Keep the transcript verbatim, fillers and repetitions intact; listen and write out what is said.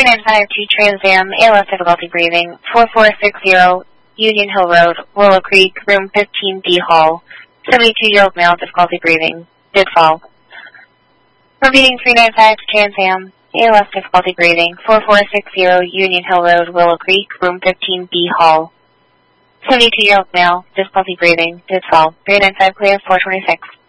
three nine five to Trans Am, A L S difficulty breathing, four four six zero, Union Hill Road, Willow Creek, room fifteen B Hall, seventy-two-year-old male, difficulty breathing, did fall. Repeating three nine five to Trans Am, A L S difficulty breathing, four four six zero, Union Hill Road, Willow Creek, room fifteen B Hall, seventy-two-year-old male, difficulty breathing, did fall. three nine five clear, four twenty-six.